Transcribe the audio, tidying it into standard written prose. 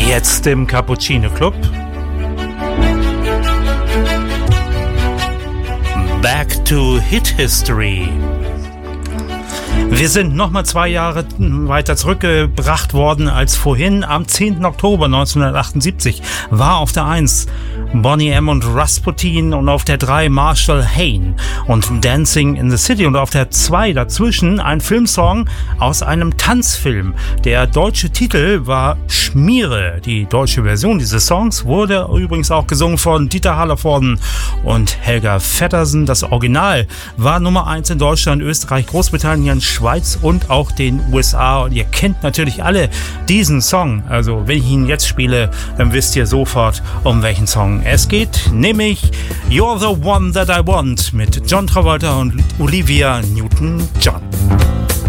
Jetzt im Cappuccino Club. Back to Hit History. Wir sind nochmal 2 Jahre weiter zurückgebracht worden als vorhin. Am 10. Oktober 1978 war auf der 1 Boney M. und Rasputin und auf der 3 Marshall Hayne und Dancing in the City und auf der 2 dazwischen ein Filmsong aus einem Tanzfilm. Der deutsche Titel war Schmiere. Die deutsche Version dieses Songs wurde übrigens auch gesungen von Dieter Hallervorden und Helga Vettersen. Das Original war Nummer 1 in Deutschland, Österreich, Großbritannien, Schweiz und auch den USA. Und ihr kennt natürlich alle diesen Song. Also wenn ich ihn jetzt spiele, dann wisst ihr sofort, um welchen Song es geht. Nämlich You're the One That I Want mit John Travolta und Olivia Newton-John.